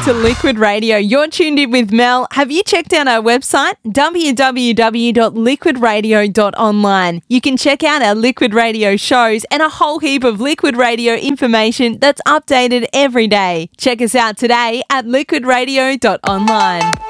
to Liquid Radio. You're tuned in with Mel. Have you checked out our website? www.liquidradio.online. You can check out our Liquid Radio shows and a whole heap of Liquid Radio information that's updated every day. Check us out today at liquidradio.online.